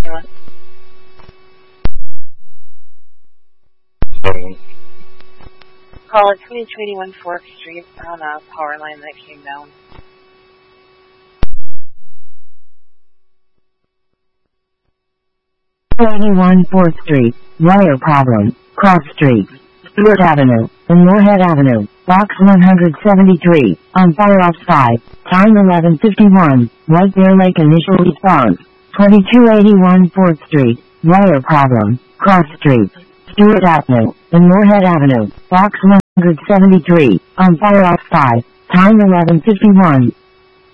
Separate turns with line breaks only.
Call at 2281 4th Street on a power line that came down.
81 4th Street, wire problem, cross streets, Stewart Avenue, and Moorhead Avenue, box 173, on fire outside, time 11:51, White Bear Lake initial response, 2281 4th Street, wire problem, cross streets, Stewart Avenue, and Moorhead Avenue, box 173, on fire outside, time 11:51.